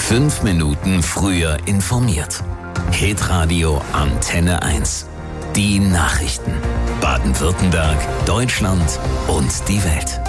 5 Minuten früher informiert. Hitradio Antenne 1. Die Nachrichten. Baden-Württemberg, Deutschland und die Welt.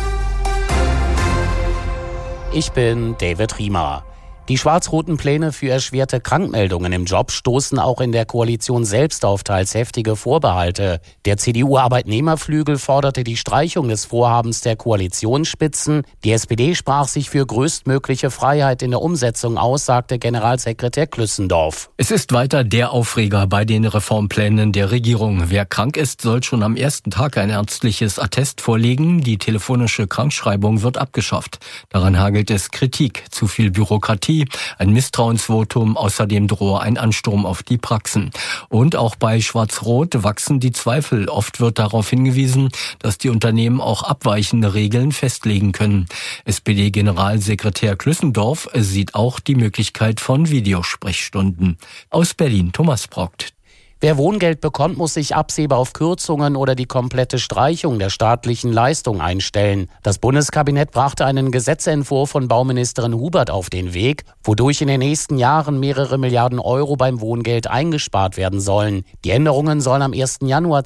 Ich bin David Riemer. Die schwarz-roten Pläne für erschwerte Krankmeldungen im Job stoßen auch in der Koalition selbst auf teils heftige Vorbehalte. Der CDU-Arbeitnehmerflügel forderte die Streichung des Vorhabens der Koalitionsspitzen. Die SPD sprach sich für größtmögliche Freiheit in der Umsetzung aus, sagte Generalsekretär Klüssendorf. Es ist weiter der Aufreger bei den Reformplänen der Regierung. Wer krank ist, soll schon am ersten Tag ein ärztliches Attest vorlegen. Die telefonische Krankschreibung wird abgeschafft. Daran hagelt es Kritik. Zu viel Bürokratie, ein Misstrauensvotum, außerdem drohe ein Ansturm auf die Praxen. Und auch bei Schwarz-Rot wachsen die Zweifel. Oft wird darauf hingewiesen, dass die Unternehmen auch abweichende Regeln festlegen können. SPD-Generalsekretär Klüssendorf sieht auch die Möglichkeit von Videosprechstunden. Aus Berlin, Thomas Brockt. Wer Wohngeld bekommt, muss sich absehbar auf Kürzungen oder die komplette Streichung der staatlichen Leistung einstellen. Das Bundeskabinett brachte einen Gesetzentwurf von Bauministerin Hubert auf den Weg, wodurch in den nächsten Jahren mehrere Milliarden Euro beim Wohngeld eingespart werden sollen. Die Änderungen sollen am 1. Januar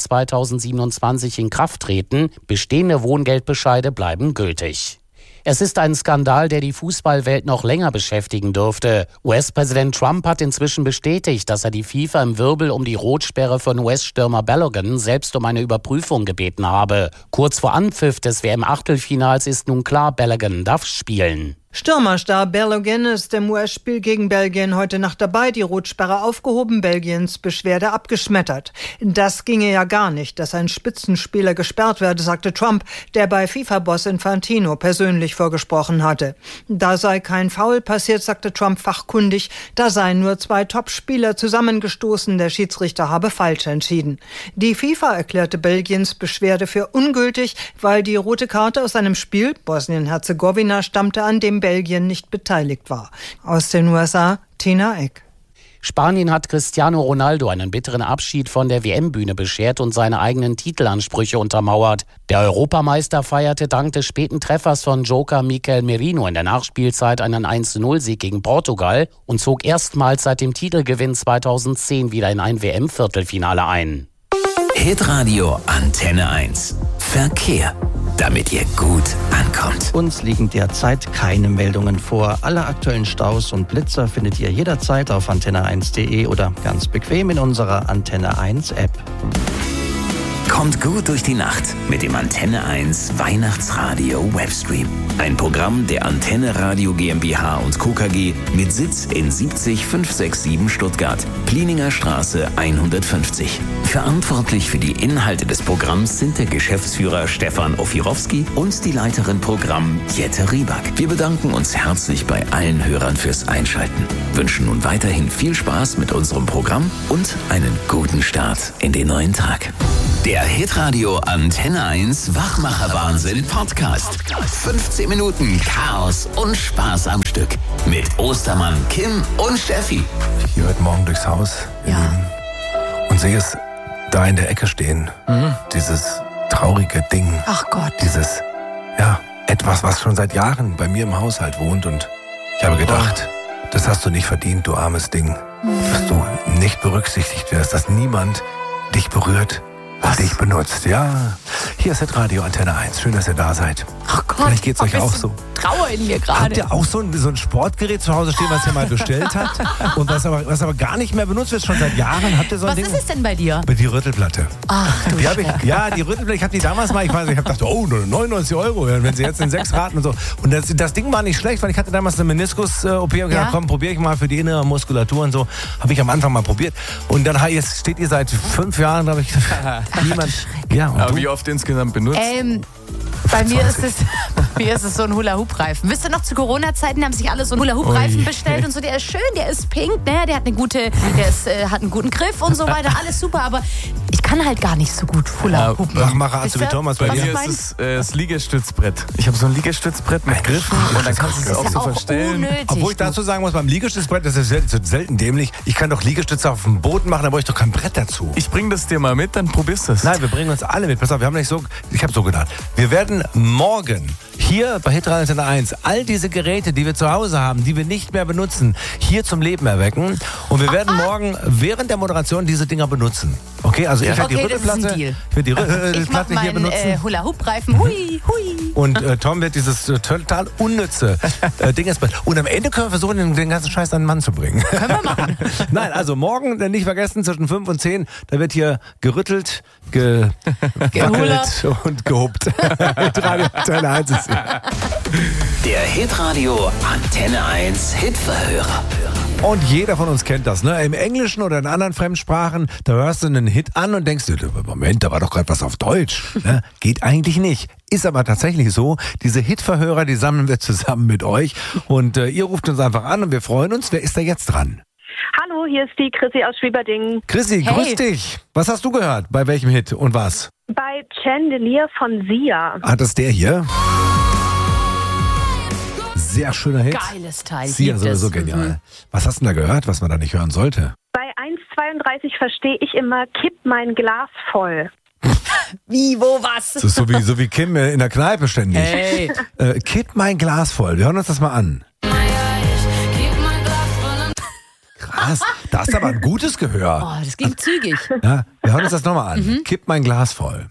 2027 in Kraft treten. Bestehende Wohngeldbescheide bleiben gültig. Es ist ein Skandal, der die Fußballwelt noch länger beschäftigen dürfte. US-Präsident Trump hat inzwischen bestätigt, dass er die FIFA im Wirbel um die Rotsperre von US-Stürmer Balogun selbst um eine Überprüfung gebeten habe. Kurz vor Anpfiff des WM-Achtelfinals ist nun klar, Balogun darf spielen. Stürmerstar Balogun ist im US-Spiel gegen Belgien heute Nacht dabei. Die Rotsperre aufgehoben, Belgiens Beschwerde abgeschmettert. Das ginge ja gar nicht, dass ein Spitzenspieler gesperrt werde, sagte Trump, der bei FIFA-Boss Infantino persönlich vorgesprochen hatte. Da sei kein Foul passiert, sagte Trump fachkundig. Da seien nur 2 Topspieler zusammengestoßen. Der Schiedsrichter habe falsch entschieden. Die FIFA erklärte Belgiens Beschwerde für ungültig, weil die rote Karte aus einem Spiel, Bosnien-Herzegowina, stammte, an dem Belgien nicht beteiligt war. Aus den USA, Tina Eck. Spanien hat Cristiano Ronaldo einen bitteren Abschied von der WM-Bühne beschert und seine eigenen Titelansprüche untermauert. Der Europameister feierte dank des späten Treffers von Joker Mikel Merino in der Nachspielzeit einen 1:0-Sieg gegen Portugal und zog erstmals seit dem Titelgewinn 2010 wieder in ein WM-Viertelfinale ein. Hitradio Antenne 1. Verkehr. Damit ihr gut ankommt. Uns liegen derzeit keine Meldungen vor. Alle aktuellen Staus und Blitzer findet ihr jederzeit auf antenne1.de oder ganz bequem in unserer Antenne 1 App. Kommt gut durch die Nacht mit dem Antenne 1 Weihnachtsradio Webstream. Ein Programm der Antenne Radio GmbH und Co. KG mit Sitz in 70567 Stuttgart, Plininger Straße 150. Verantwortlich für die Inhalte des Programms sind der Geschäftsführer Stefan Ofirowski und die Leiterin Programm Jette Rieback. Wir bedanken uns herzlich bei allen Hörern fürs Einschalten. Wünschen nun weiterhin viel Spaß mit unserem Programm und einen guten Start in den neuen Tag. Der Hitradio Antenne 1 Wachmacher-Wahnsinn Podcast. 15 Minuten Chaos und Spaß am Stück. Mit Ostermann, Kim und Steffi. Ich gehe heute Morgen durchs Haus und sehe es da in der Ecke stehen. Dieses traurige Ding. Ach Gott. Dieses, etwas, was schon seit Jahren bei mir im Haushalt wohnt. Und ich habe gedacht, das hast du nicht verdient, du armes Ding. Dass du nicht berücksichtigt wirst, dass niemand dich berührt. Was dich benutzt, ja. Hier ist das Radio Antenne 1. Schön, dass ihr da seid. Ach Gott, vielleicht geht's euch auch so. Trauer in mir gerade. Habt ihr auch so ein Sportgerät zu Hause stehen, was ihr mal bestellt habt und was aber gar nicht mehr benutzt wird, schon seit Jahren? Habt ihr so ein Ding? Was ist es denn bei dir? Die Rüttelplatte. Ach du die Rüttelplatte, ich habe die damals mal, ich dachte, 99 €, wenn sie jetzt in 6 Raten und so. Und das Ding war nicht schlecht, weil ich hatte damals eine Meniskus-OP und gedacht, komm, probiere ich mal für die innere Muskulatur und so. Habe ich am Anfang mal probiert. Und dann jetzt steht ihr seit 5 Jahren, glaube ich, niemand. Ja, aber wie oft insgesamt benutzt? Bei mir ist es so ein Hula-Hoop-Reifen. Wisst ihr noch, zu Corona-Zeiten haben sich alle so einen Hula-Hoop-Reifen bestellt und so. Der ist schön, der ist pink, ne? Der hat hat einen guten Griff und so weiter. Alles super, aber ich kann kann halt gar nicht so gut Hula-Hoopen. Mach Arzt wie Thomas bei dir. Hier ist das Liegestützbrett. Ich habe so ein Liegestützbrett mit Griffen und dann kannst du es auch so verstellen. Unnötig, Obwohl ich dazu sagen muss, beim Liegestützbrett, das ist selten dämlich, ich kann doch Liegestütze auf dem Boden machen, da brauche ich doch kein Brett dazu. Ich bring das dir mal mit, dann probierst du es. Nein, wir bringen uns alle mit. Pass auf, ich habe so gedacht, wir werden morgen hier bei Hitradio Antenne 1 all diese Geräte, die wir zu Hause haben, die wir nicht mehr benutzen, hier zum Leben erwecken. Und wir werden morgen während der Moderation diese Dinger benutzen. Okay, also ich werde die Rüttelplatte hier benutzen. Hula-Hoop-Reifen. Hui, hui. Und Tom wird dieses total unnütze Ding jetzt. Und am Ende können wir versuchen, den ganzen Scheiß an den Mann zu bringen. Können wir machen. Nein, also morgen nicht vergessen, zwischen 5 und 10, da wird hier gerüttelt, gewackelt und gehobt. Hitradio Antenne 1 ist hier. Der Hitradio Antenne 1 Hitverhörer. Und jeder von uns kennt das, ne? Im Englischen oder in anderen Fremdsprachen, da hörst du einen Hit an und denkst dir, Moment, da war doch gerade was auf Deutsch. Ne? Geht eigentlich nicht. Ist aber tatsächlich so. Diese Hitverhörer, die sammeln wir zusammen mit euch. Und ihr ruft uns einfach an und wir freuen uns. Wer ist da jetzt dran? Hallo, hier ist die Chrissy aus Schwieberdingen. Chrissy, grüß dich. Was hast du gehört? Bei welchem Hit und was? Bei Chandelier von Sia. Ah, das ist der hier? Sehr schöner Hit. Geiles Teil. Sia sowieso genial. Was hast du denn da gehört, was man da nicht hören sollte? Bei 1,32 verstehe ich immer, kipp mein Glas voll. Wie, wo, was? Das ist so wie Kim in der Kneipe ständig. Hey. Kipp mein Glas voll. Wir hören uns das mal an. Krass, da ist aber ein gutes Gehör. Oh, das ging zügig. Ja, wir hören uns das nochmal an. Kipp mein Glas voll.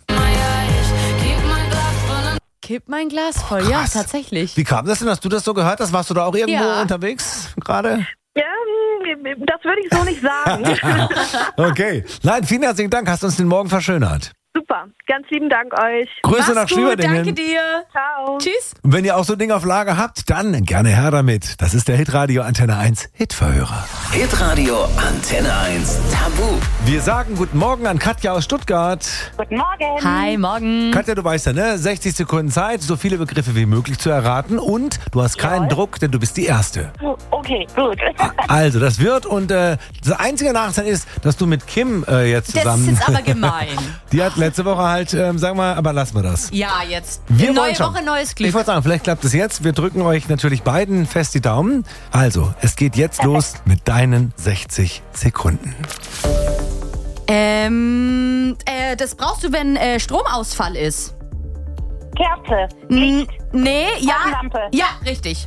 Kipp mein Glas voll, ja, tatsächlich. Wie kam das denn? Hast du das so gehört? Warst du da auch irgendwo unterwegs gerade? Ja, das würde ich so nicht sagen. Okay. Nein, vielen herzlichen Dank. Hast uns den Morgen verschönert. Super, ganz lieben Dank euch. Grüße nach Schwieberdingen. Danke dir. Ciao. Tschüss. Und wenn ihr auch so Dinge auf Lager habt, dann gerne her damit. Das ist der Hitradio Antenne 1 Hitverhörer. Hitradio Antenne 1 Tabu. Wir sagen guten Morgen an Katja aus Stuttgart. Guten Morgen. Hi, morgen. Katja, du weißt ja, ne? 60 Sekunden Zeit, so viele Begriffe wie möglich zu erraten. Und du hast keinen Druck, denn du bist die Erste. Okay, gut. Also, das wird. Und das einzige Nachteil ist, dass du mit Kim jetzt zusammen... Das ist jetzt aber gemein. Die hat letzte Woche halt, sagen wir, aber lassen wir das. Ja, jetzt. Wir Neue wollen schon. Woche, neues Glück. Ich wollte sagen, vielleicht klappt es jetzt. Wir drücken euch natürlich beiden fest die Daumen. Also, es geht jetzt los mit deinen 60 Sekunden. Das brauchst du, wenn Stromausfall ist. Kerze. Nee, ja. Taschenlampe. Ja, richtig.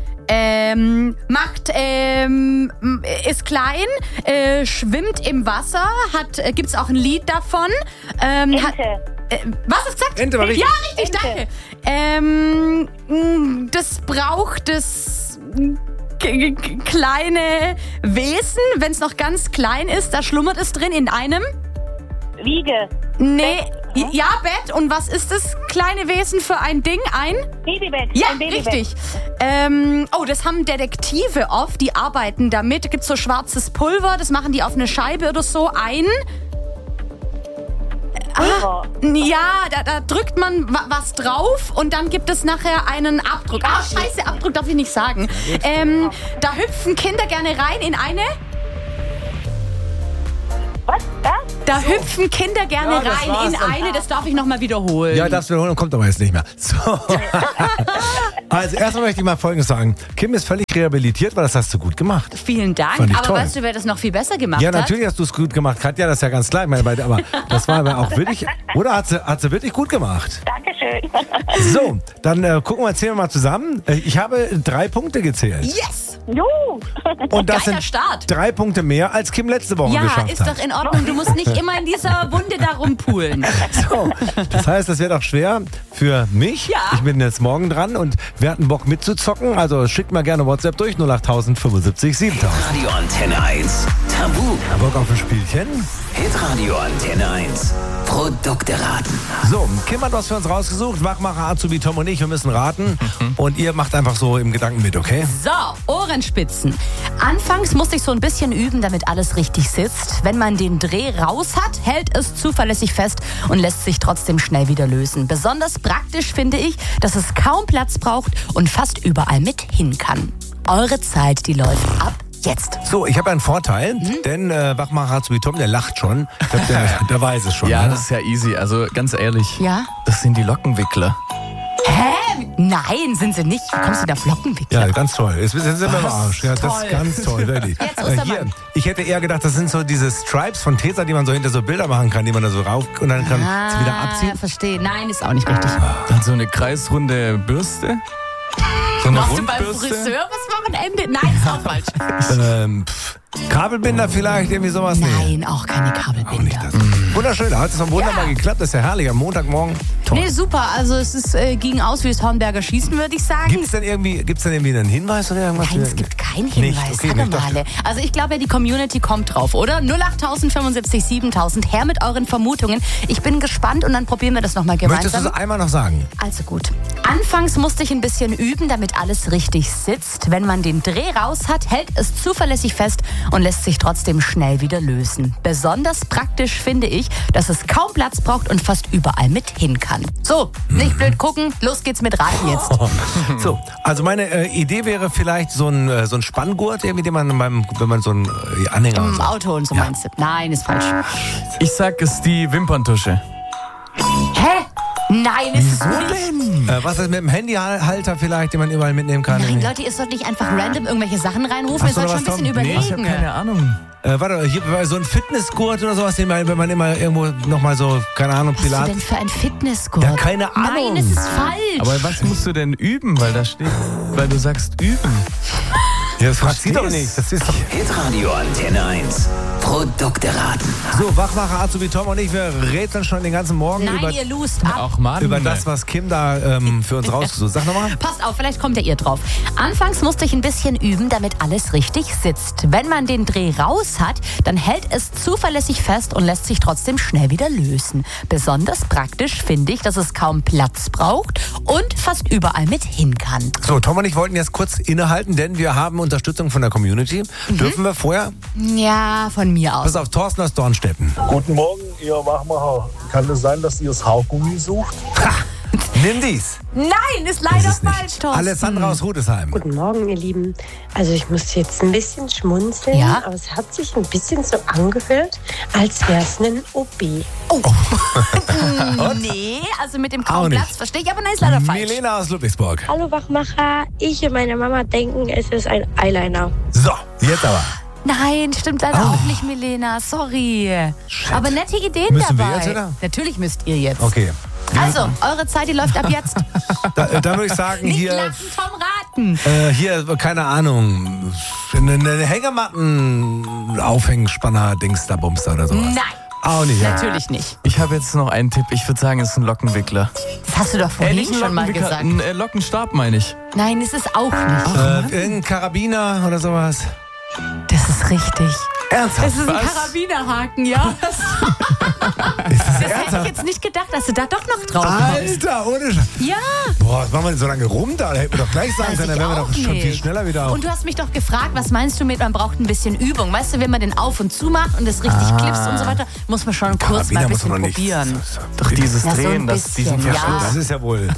Ist klein, schwimmt im Wasser, gibt's auch ein Lied davon. Ente. Was hast du gesagt? Ente war richtig. Ja, richtig, danke. Das braucht das kleine Wesen, wenn es noch ganz klein ist, da schlummert es drin in einem. Wiege. Nee, ja, Bett. Und was ist das kleine Wesen für ein Ding? Ein Babybett. Ja, Ein Babybett. richtig. Das haben Detektive oft, die arbeiten damit. Da gibt's so schwarzes Pulver, das machen die auf eine Scheibe oder so ein. Da drückt man was drauf und dann gibt es nachher einen Abdruck. Scheiße, Abdruck darf ich nicht sagen. Da hüpfen Kinder gerne rein in eine... Was? Da hüpfen Kinder gerne rein in eine, das darf ich nochmal wiederholen. Ja, das wiederholen kommt aber jetzt nicht mehr. So. Also erstmal möchte ich mal Folgendes sagen. Kim ist völlig rehabilitiert, weil das hast du gut gemacht. Vielen Dank, Fand ich aber toll. weißt du, wer das noch viel besser gemacht Ja, hat? natürlich hast du es gut gemacht, Katja, das ist ja ganz klar. Ich meine, aber das war aber auch wirklich, oder hat sie wirklich gut gemacht? Dankeschön. So, dann zählen wir mal zusammen. Ich habe 3 Punkte gezählt. Yes! Und das Geiler sind Start. 3 Punkte mehr, als Kim letzte Woche geschafft hat. Ja, ist doch in Ordnung. Du musst nicht immer in dieser Wunde da rumpulen. So, das heißt, das wird auch schwer für mich. Ja. Ich bin jetzt morgen dran und wir hatten Bock mitzuzocken. Also schickt mal gerne WhatsApp durch 08000 75 7000. Radio Antenne 1 Tabu. Bock auf ein Spielchen? Hitradio Antenne 1 Produkte raten. So, Kim hat was für uns rausgesucht. Wachmacher, Azubi, Tom und ich, wir müssen raten. Und ihr macht einfach so im Gedanken mit, okay? So, Ohrenspitzen. Anfangs musste ich so ein bisschen üben, damit alles richtig sitzt. Wenn man den Dreh raus hat, hält es zuverlässig fest und lässt sich trotzdem schnell wieder lösen. Besonders praktisch finde ich, dass es kaum Platz braucht und fast überall mit hin kann. Eure Zeit, die läuft ab jetzt. So, ich habe einen Vorteil, denn Wachmacher zu Tom, der lacht schon. Ich glaub, der weiß es schon. Ja, ne? das ist ja easy. Also ganz ehrlich. Ja? Das sind die Lockenwickler. Hä? Nein, sind sie nicht. Wie kommst du da Flockenwickler? Ja, ganz toll. Jetzt sind wir im Arsch. Ja, das Toll. ist ganz toll, wirklich. Jetzt Ostermann. Hier, ich hätte eher gedacht, das sind so diese Stripes von Tesa, die man so hinter so Bilder machen kann, die man da so rauf und dann kann es wieder abziehen. Ja, verstehe. Nein, ist auch nicht richtig. Dann so eine kreisrunde Bürste. So eine Machst du beim Rundbürste. Friseur was Wochenende? Nein, ist auch falsch. Kabelbinder vielleicht, irgendwie sowas? Nein, auch keine Auch nicht Kabelbinder. das. Wunderschön, da hat es wunderbar geklappt. Das ist ja herrlich am Montagmorgen. Toll. Nee, super. Also es ging aus wie das Hornberger Schießen, würde ich sagen. Gibt's denn irgendwie einen Hinweis oder irgendwas? Nein, es gibt keinen Hinweis. Okay, Warte nicht, doch. mal. Also ich glaube, die Community kommt drauf, oder? 08000 75 7000. Her mit euren Vermutungen. Ich bin gespannt und dann probieren wir das nochmal gemeinsam. Möchtest du es einmal noch sagen? Also gut. Anfangs musste ich ein bisschen üben, damit alles richtig sitzt. Wenn man den Dreh raus hat, hält es zuverlässig fest und lässt sich trotzdem schnell wieder lösen. Besonders praktisch finde ich, dass es kaum Platz braucht und fast überall mit hin kann. So, nicht blöd gucken, los geht's mit Raten jetzt. So, also meine Idee wäre vielleicht so ein Spanngurt, irgendwie, den man wenn man so einen Anhänger Im Auto und so meinst du? Nein, ist falsch. Ich sag, es ist die Wimperntusche. Hä? Nein, ist es nicht. was ist mit dem Handyhalter vielleicht, den man überall mitnehmen kann? Nein, Leute, ihr sollt nicht einfach random irgendwelche Sachen reinrufen, ihr sollt schon ein bisschen überlegen. Ich habe keine Ahnung. Warte, hier so ein Fitnessgurt oder sowas, den man, wenn man immer irgendwo nochmal so, keine Ahnung, Was ist Pilates. denn für ein Fitnessgurt? Ja, keine Ahnung. Nein, es ist falsch. Aber was musst du denn üben? Weil da steht, weil du sagst üben. Ja, das fragt sie doch nicht. Das ist doch. Hitradio Antenne 1. Produkte raten. So, Wachmacher Azubi Tom und ich, wir rätseln schon den ganzen Morgen Nein, über ihr lust ab. Ach Mann. über das, was Kim da für uns rausgesucht. Sag nochmal. Passt auf, vielleicht kommt ja ihr drauf. Anfangs musste ich ein bisschen üben, damit alles richtig sitzt. Wenn man den Dreh raus hat, dann hält es zuverlässig fest und lässt sich trotzdem schnell wieder lösen. Besonders praktisch finde ich, dass es kaum Platz braucht und fast überall mit hin kann. So, Tom und ich wollten jetzt kurz innehalten, denn wir haben Unterstützung von der Community. Dürfen wir vorher? Ja, von mir aus. Pass auf, Thorsten aus Dornstetten. Guten Morgen, ihr Wachmacher. Kann es sein, dass ihr das Haargummi sucht? Nimm dies. Nein, ist leider Ist es nicht. falsch, Thorsten. Alessandra aus Rudesheim. Guten Morgen, ihr Lieben. Also ich muss jetzt ein bisschen schmunzeln, Ja? aber es hat sich ein bisschen so angehört, als wäre es ein OB. Nee, also mit dem Auch kaum nicht. Platz verstehe ich, aber nein, ist leider falsch. Milena aus Ludwigsburg. Hallo Wachmacher, ich und meine Mama denken, es ist ein Eyeliner. So, jetzt aber. Nein, stimmt leider auch nicht, Milena. Sorry. Shit. Aber nette Ideen Müssen wir dabei. jetzt, oder? Natürlich müsst ihr jetzt. Okay. Also, eure Zeit, die läuft ab jetzt. Da würde ich sagen, Nicht hier, lachen vom Raten. hier, keine Ahnung, eine Hängematten-Aufhängspanner-Dings da Bumster oder sowas. Nein, Auch nicht, ja. natürlich nicht. Ich habe jetzt noch einen Tipp. Ich würde sagen, es ist ein Lockenwickler. Das hast du doch vorhin Nicht ein schon mal Lockenwickler, gesagt. ein Lockenstab meine ich. Nein, ist es auch nicht. Irgendein Karabiner oder sowas. Das ist richtig. Ernsthaft? Das ist ein Was? Karabinerhaken, ja. Das hätte ich jetzt nicht gedacht, dass du da doch noch drauf kommst. Alter, ohne Sch Ja. Boah, was machen wir denn so lange rum da? Da hätten wir doch gleich sagen Weiß können, ich dann wären wir auch doch schon nicht. viel schneller wieder auf. Und du hast mich doch gefragt, was meinst du mit, man braucht ein bisschen Übung. Weißt du, wenn man den auf und zu macht und es richtig klipst und so weiter, muss man schon kurz mal ein Karabiner muss bisschen man noch nicht. probieren. Doch dieses Ja, so ein Drehen, das diesen bisschen, Verschluss. ja. Das ist ja wohl.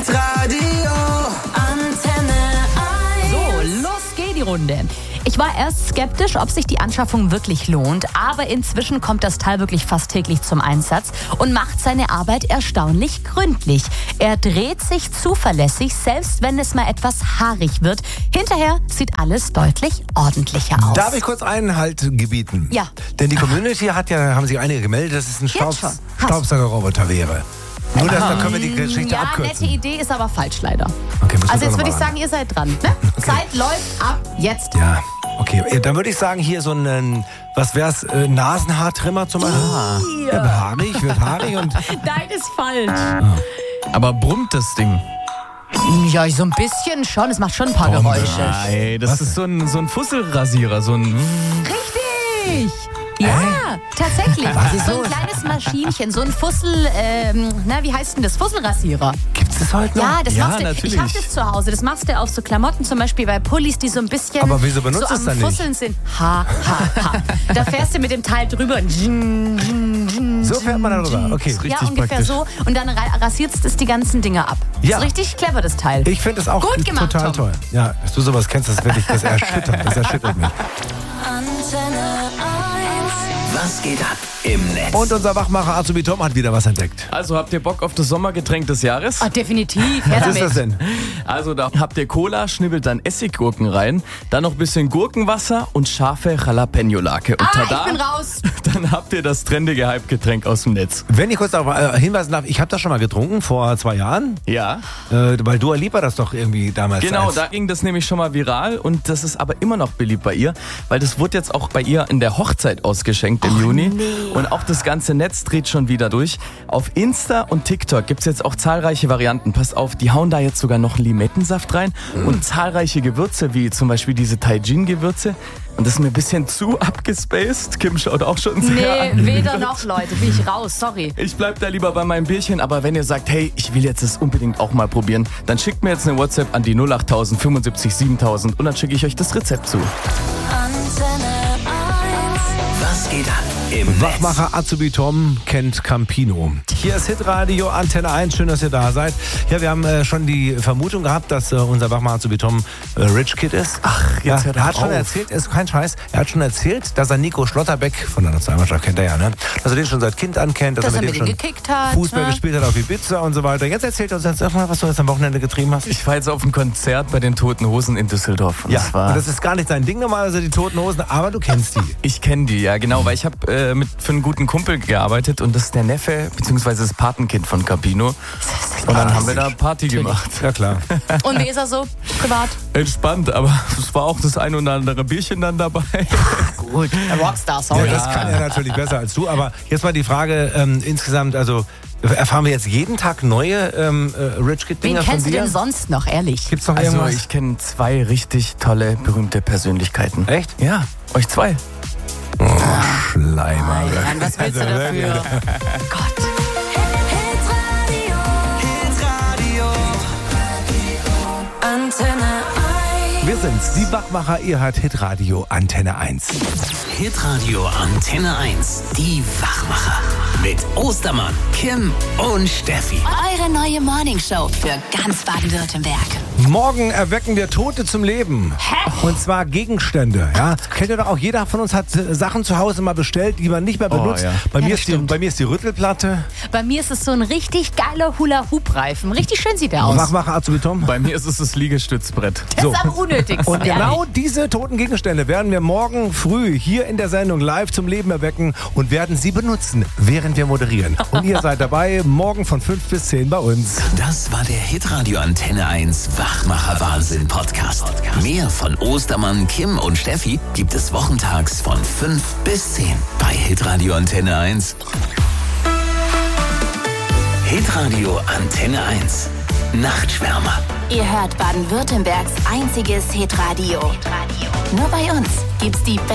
So, los geht die Runde. Ich war erst skeptisch, ob sich die Anschaffung wirklich lohnt, aber inzwischen kommt das Teil wirklich fast täglich zum Einsatz und macht seine Arbeit erstaunlich gründlich. Er dreht sich zuverlässig, selbst wenn es mal etwas haarig wird. Hinterher sieht alles deutlich ordentlicher aus. Darf ich kurz Einhalt gebieten? Ja. Denn die Community haben sich einige gemeldet, dass es ein schon. Staubsaugerroboter wäre. Nur, dass dann können wir die Geschichte ja, abkürzen. nette Idee ist aber falsch leider. Okay, müssen wir Also jetzt doch würde ich noch mal sagen, ihr seid dran. Ne? Zeit läuft ab jetzt. Ja, okay. Dann würde ich sagen, hier so ein, was wär's, Nasenhaartrimmer zum Beispiel. Ja, wird haarig und... Nein, ist falsch. Aber brummt das Ding? Ja, so ein bisschen schon. Es macht schon ein paar Geräusche. Nein, das ist so ein Fusselrasierer, so ein... Richtig. Ja, tatsächlich. So ein kleines Maschinchen, so ein Fussel, wie heißt denn das? Fusselrasierer. Gibt's das heute noch? Ja, das Ja, machst du. natürlich. Ich hab das zu Hause. Das machst du auf so Klamotten, zum Beispiel bei Pullis, die so ein bisschen Aber wieso benutzt so es am dann nicht? Fusseln sind. Ha. Da fährst du mit dem Teil drüber. Und So So fährt man darüber. Okay, ja, richtig ungefähr praktisch. so. Und dann rasierst es die ganzen Dinge ab. Ja. Ist richtig clever, das Teil. Ich finde es auch Gut gemacht, total Tom. toll. Ja, dass du sowas kennst, das erschüttert mich. Was geht ab im Netz? Und unser Wachmacher Azubi Tom hat wieder was entdeckt. Also habt ihr Bock auf das Sommergetränk des Jahres? Ah, definitiv. Was ist das denn? Also da habt ihr Cola, schnibbelt dann Essiggurken rein, dann noch ein bisschen Gurkenwasser und scharfe Jalapeno-Lake. Und Ich bin raus. dann habt ihr das trendige Hype-Getränk aus dem Netz. Wenn ich kurz darauf hinweisen darf, ich habe das schon mal getrunken, vor 2 Jahren. Ja. Weil Dua Lipa das doch irgendwie damals... Genau, da ging das nämlich schon mal viral und das ist aber immer noch beliebt bei ihr, weil das wurde jetzt auch bei ihr in der Hochzeit ausgeschenkt im Juni. Nee. Und auch das ganze Netz dreht schon wieder durch. Auf Insta und TikTok gibt's jetzt auch zahlreiche Varianten. Passt auf, die hauen da jetzt sogar noch Limettensaft rein und zahlreiche Gewürze, wie zum Beispiel diese Taijin-Gewürze. Und das ist mir ein bisschen zu abgespaced. Kim schaut auch schon sehr an. Nee, weder noch, Leute. Bin ich raus, sorry. Ich bleib da lieber bei meinem Bierchen, aber wenn ihr sagt, hey, ich will jetzt das unbedingt auch mal probieren, dann schickt mir jetzt eine WhatsApp an die 08000 75 7000 und dann schicke ich euch das Rezept zu. Was geht ab im Netz? Wachmacher Azubi Tom kennt Campino. Hier ist Hitradio Antenne 1. Schön, dass ihr da seid. Ja, wir haben schon die Vermutung gehabt, dass unser Wachmacher Azubi Tom Rich Kid ist. Ach, jetzt hört er doch hat schon auf. erzählt, ist kein Scheiß, er hat schon erzählt, dass er Nico Schlotterbeck von der Nationalmannschaft kennt er ja, ne? Dass er den schon seit Kind ankennt, dass er mit dem schon gekickt hat. Fußball ne? gespielt hat auf Ibiza und so weiter. Jetzt erzählt er uns jetzt mal, was du jetzt am Wochenende getrieben hast. Ich war jetzt auf einem Konzert bei den Toten Hosen in Düsseldorf. Und Ja, das war und das ist gar nicht sein Ding normalerweise, die Toten Hosen, aber du kennst die. Ich kenne die, ja genau, weil ich habe für einen guten Kumpel gearbeitet und das ist der Neffe bzw. das Patenkind von Campino. Und dann haben wir da Party gemacht. Ja, klar. Und wie ist er so privat? Entspannt, aber es war auch das ein oder andere Bierchen dann dabei. Gut, der Rockstar, sorry. Ja, das kann er natürlich besser als du, aber jetzt mal die Frage insgesamt, also erfahren wir jetzt jeden Tag neue Rich Kid Dinger Wen von kennst du dir? denn sonst noch, ehrlich? Gibt's noch Also irgendwas? ich kenne 2 richtig tolle, berühmte Persönlichkeiten. Echt? Ja, euch 2. Schleimer. Mann, was willst du dafür? Gott. Wir sind's, die Wachmacher, ihr hört Hitradio Antenne 1. Hitradio Antenne 1. Die Wachmacher. Mit Ostermann, Kim und Steffi. Eure neue Morningshow für ganz Baden-Württemberg. Morgen erwecken wir Tote zum Leben. Und zwar Gegenstände. Ja? Kennt ihr doch auch, jeder von uns hat Sachen zu Hause mal bestellt, die man nicht mehr benutzt. ja. Bei mir das ist die Rüttelplatte. Bei mir ist es so ein richtig geiler Hula-Hoop-Reifen. Richtig schön sieht der aus. Wachmacher Azubi Tom. Bei mir ist es das Liegestützbrett. Das ist am unnötigsten. Und genau ehrlich. diese toten Gegenstände werden wir morgen früh hier in der Sendung live zum Leben erwecken und werden sie benutzen, während wir moderieren. Und ihr seid dabei, morgen von 5 bis 10 bei uns. Das war der Hitradio Antenne 1 Wachmacher Wahnsinn Podcast. Mehr von Ostermann, Kim und Steffi gibt es wochentags von 5 bis 10 bei Hitradio Antenne 1. Hitradio Antenne 1. Nachtschwärmer. Ihr hört Baden-Württembergs einziges Hitradio. Nur bei uns gibt's die